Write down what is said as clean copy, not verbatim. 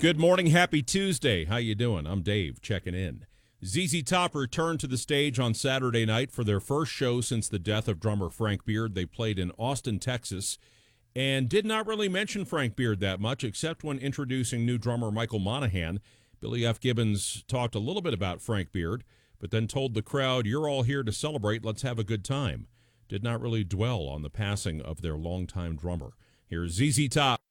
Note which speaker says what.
Speaker 1: Good morning, happy Tuesday. How you doing? I'm Dave, checking in. ZZ Top returned to the stage on Saturday night for their first show since the death of drummer Frank Beard. They played in Austin, Texas, and did not really mention Frank Beard that much, except when introducing new drummer Michael Monahan. Billy F. Gibbons talked a little bit about Frank Beard, but then told the crowd, "You're all here to celebrate, let's have a good time." Did not really dwell on the passing of their longtime drummer. Here's ZZ Top.